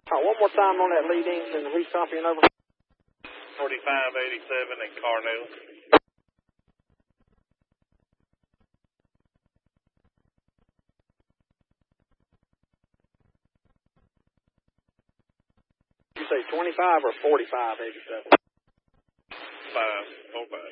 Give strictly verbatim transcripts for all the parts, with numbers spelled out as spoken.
All right, one more time on that lead engine, re-stopping over. forty-five eighty-seven in Carnell. You say twenty-five or forty-five eighty-seven? Five, oh five.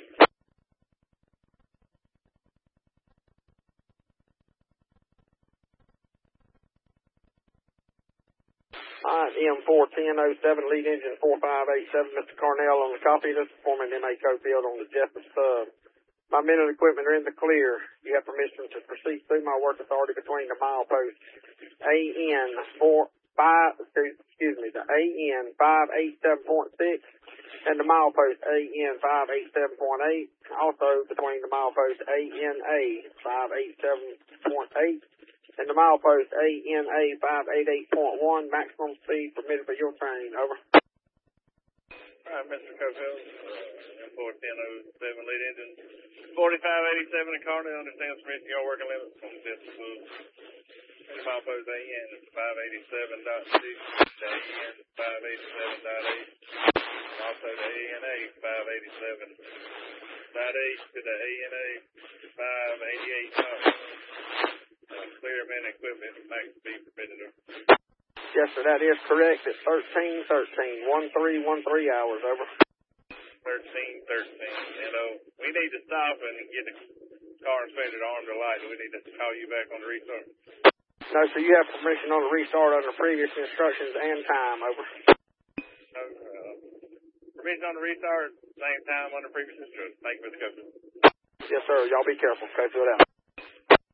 All right, M four ten oh seven, lead engine four five eight seven, Mister Carnell on the copy. This is Foreman M A Cofield on the Jessup sub. My men and equipment are in the clear. You have permission to proceed through my work authority between the milepost A N four five, excuse me, the A N five eight seven point six and the milepost A N five eight seven point eight. Also between the milepost A N A five eight seven point eight and the milepost A N A five eighty-eight point one. Maximum speed permitted for your train. Over. All right, Mister Cofield. M four ten oh seven, lead engine forty-five eighty-seven in Carnell. Understand permission your working limits on this move. And the milepost A N five eighty-seven point six, the A N five eighty-seven point eight, and also the A N A five eighty-seven point eight to the A N A five eighty-eight point one. Uh, clear men equipment, max speed permitted. Yes, sir, that is correct. It's thirteen thirteen, one three one three hours. Over. thirteen thirteen. You know, we need to stop and get the car inspected armed or light. We need to call you back on the restart. No, sir, you have permission on the restart under previous instructions and time. Over. No, uh, permission on the restart, same time under previous instructions. Thank you, Mister Cofield. Yes, sir. Y'all be careful. Cofield out.